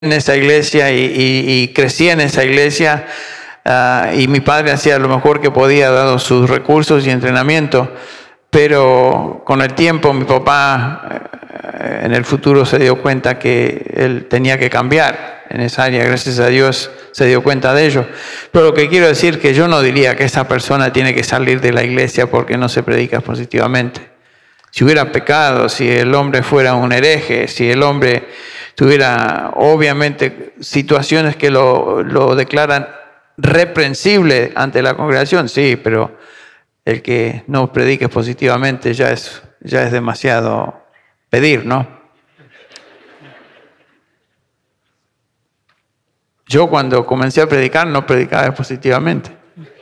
en esa iglesia y crecí en esa iglesia, y mi padre hacía lo mejor que podía dado sus recursos y entrenamiento, pero con el tiempo mi papá en el futuro se dio cuenta que él tenía que cambiar en esa área. Gracias a Dios se dio cuenta de ello. Pero lo que quiero decir es que yo no diría que esa persona tiene que salir de la iglesia porque no se predica positivamente. Si hubiera pecado, si el hombre fuera un hereje, si el hombre tuviera obviamente situaciones que lo declaran reprensible ante la congregación, sí, pero el que no predique positivamente ya es demasiado pedir, ¿no? Yo cuando comencé a predicar no predicaba positivamente.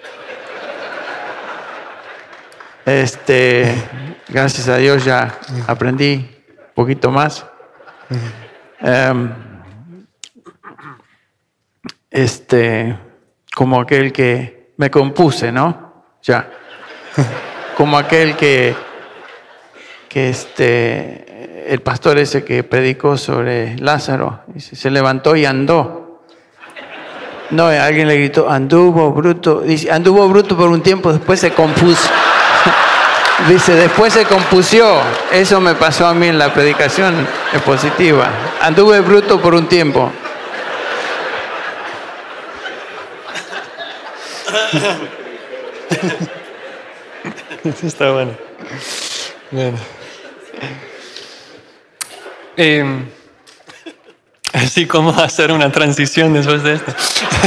Gracias a Dios ya aprendí un poquito más. Como aquel que me compuse, ¿no? Ya. Como aquel que el pastor ese que predicó sobre Lázaro, dice, se levantó y andó. No, alguien le gritó, anduvo bruto. Dice, anduvo bruto por un tiempo, después se compuso. Dice, después se compusió. Eso me pasó a mí en la predicación expositiva. Anduve bruto por un tiempo. Eso está bueno. Bueno. Así como hacer una transición después de esto.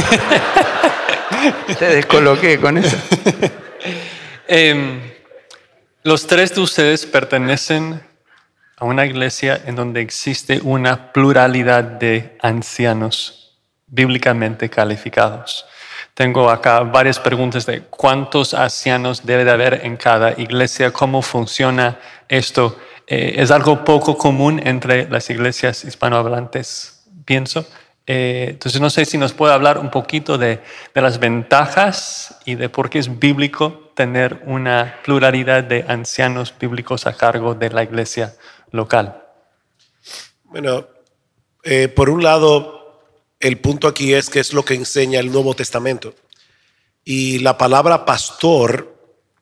Te descoloqué con eso. Los tres de ustedes pertenecen a una iglesia en donde existe una pluralidad de ancianos bíblicamente calificados. Tengo acá varias preguntas de cuántos ancianos debe de haber en cada iglesia, cómo funciona esto. Es algo poco común entre las iglesias hispanohablantes, pienso. Entonces no sé si nos puede hablar un poquito de las ventajas y de por qué es bíblico tener una pluralidad de ancianos bíblicos a cargo de la iglesia local. Bueno, por un lado, el punto aquí es que es lo que enseña el Nuevo Testamento. Y la palabra pastor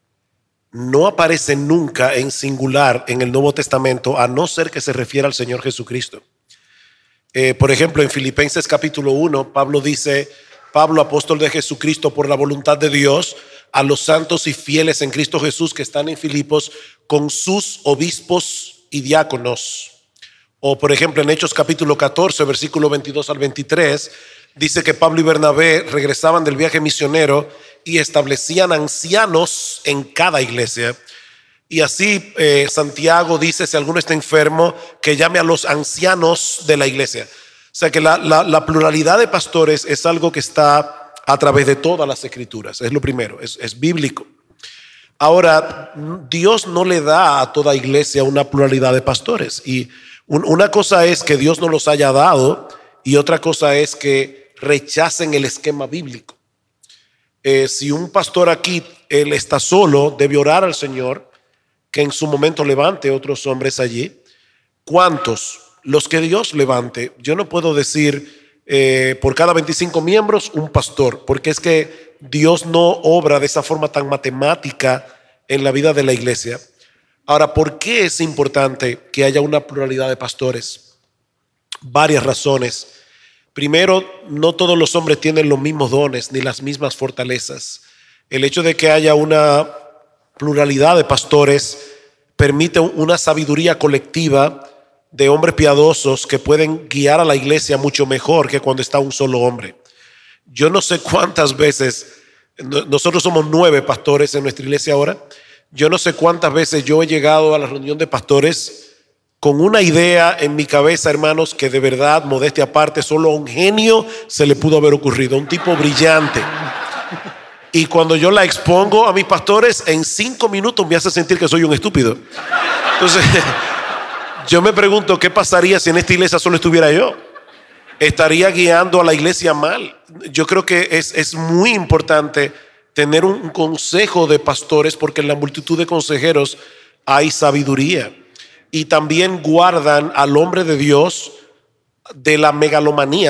no aparece nunca en singular en el Nuevo Testamento, a no ser que se refiera al Señor Jesucristo. Por ejemplo, en Filipenses capítulo 1, Pablo dice, Pablo, apóstol de Jesucristo por la voluntad de Dios, a los santos y fieles en Cristo Jesús que están en Filipos con sus obispos y diáconos. O por ejemplo en Hechos capítulo 14, versículo 22 al 23, dice que Pablo y Bernabé regresaban del viaje misionero y establecían ancianos en cada iglesia. Y así Santiago dice, si alguno está enfermo, que llame a los ancianos de la iglesia. O sea que la pluralidad de pastores es algo que está a través de todas las escrituras. Es lo primero, es bíblico. Ahora, Dios no le da a toda iglesia una pluralidad de pastores. Y una cosa es que Dios no los haya dado y otra cosa es que rechacen el esquema bíblico. Si un pastor aquí, él está solo, debe orar al Señor que en su momento levante otros hombres allí. ¿Cuántos? Los que Dios levante. Yo no puedo decir por cada 25 miembros un pastor, porque es que Dios no obra de esa forma tan matemática en la vida de la iglesia. Ahora, ¿por qué es importante que haya una pluralidad de pastores? Varias razones. Primero, no todos los hombres tienen los mismos dones ni las mismas fortalezas. El hecho de que haya una pluralidad de pastores permite una sabiduría colectiva de hombres piadosos que pueden guiar a la iglesia mucho mejor que cuando está un solo hombre. Yo no sé cuántas veces, nosotros somos 9 pastores en nuestra iglesia ahora, yo no sé cuántas veces yo he llegado a la reunión de pastores con una idea en mi cabeza, hermanos, que de verdad, modestia aparte, solo a un genio se le pudo haber ocurrido, un tipo brillante. Y cuando yo la expongo a mis pastores, en 5 minutos me hace sentir que soy un estúpido. Entonces, yo me pregunto, ¿qué pasaría si en esta iglesia solo estuviera yo? Estaría guiando a la iglesia mal. Yo creo que es muy importante tener un consejo de pastores, porque en la multitud de consejeros hay sabiduría. Y también guardan al hombre de Dios de la megalomanía